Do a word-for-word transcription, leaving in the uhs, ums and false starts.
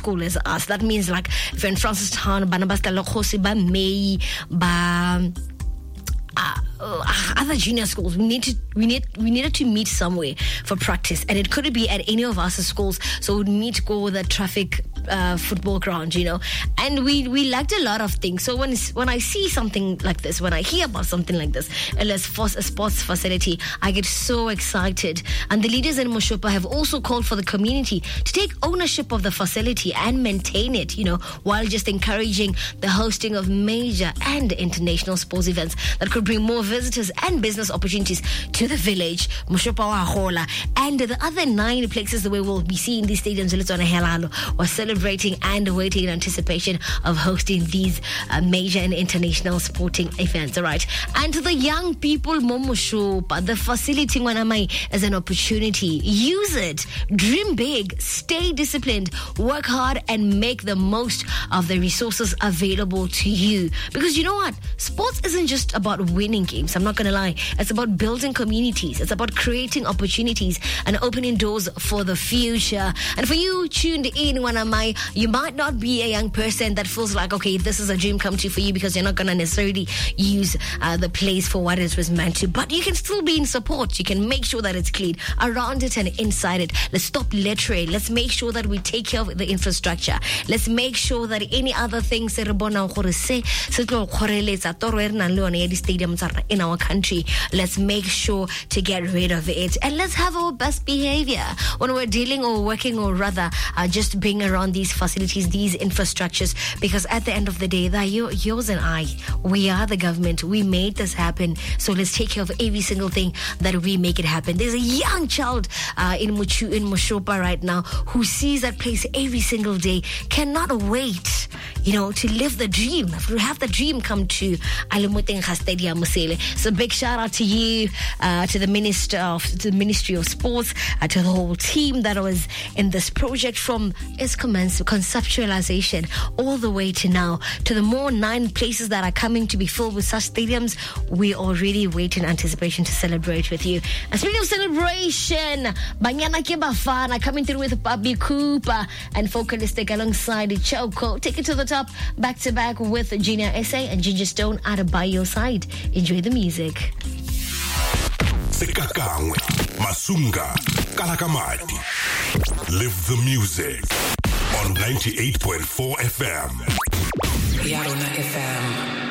school is us. That means like if you're in Francistown, Barnabas Talokosi, Ba May, Ba uh, other junior schools, we need to we need we needed to meet somewhere for practice, and it couldn't be at any of us schools, so we'd need to go to the traffic uh, football ground, you know. And we we lacked a lot of things. So when when I see something like this, when I hear about something like this, a sports facility, I get so excited. And the leaders in Moshopa have also called for the community to take ownership of the facility and maintain it, you know, while just encouraging the hosting of major and international sports events that could bring more visitors and business opportunities to the village, Moshopa wa Hola, and the other nine places where we'll be seeing these stadiums. We're celebrating and waiting in anticipation of hosting these uh, major and international sporting events. All right, and to the young people, Moshopa, the facility is an opportunity. Use it, dream big, stay disciplined, work hard, and make the most of the resources available to you. Because you know what, sports isn't just about winning games. I'm not going to lie. It's about building communities. It's about creating opportunities and opening doors for the future. And for you tuned in, Wanamai, you might not be a young person that feels like, okay, this is a dream come true for you, because you're not going to necessarily use uh, the place for what it was meant to. But you can still be in support. You can make sure that it's clean around it and inside it. Let's stop littering. Let's make sure that we take care of the infrastructure. Let's make sure that any other things in our country, let's make sure to get rid of it, and let's have our best behavior when we're dealing or working, or rather uh, just being around these facilities, these infrastructures, because at the end of the day, they're yours and I. We are the government. We made this happen, so let's take care of every single thing that we make it happen. There's a young child uh, in Muchu, in Moshopa right now, who sees that place every single day, cannot wait, you know, to live the dream, to have the dream come true. So big shout out to you, uh, to the Minister of to the Ministry of Sports, uh, to the whole team that was in this project from its commence conceptualization all the way to now, to the more nine places that are coming to be filled with such stadiums. We already wait in anticipation to celebrate with you. And speaking of celebration, Banyana Kibafana coming through with Bobby Cooper and Focalistic alongside Choco. Take it to the top, back to back with Gina S A and Ginger Stone out of by your side. Enjoy the music. Sekakangwe, Masunga, Kalakamati. Live the music on ninety-eight point four F M. Yarona F M.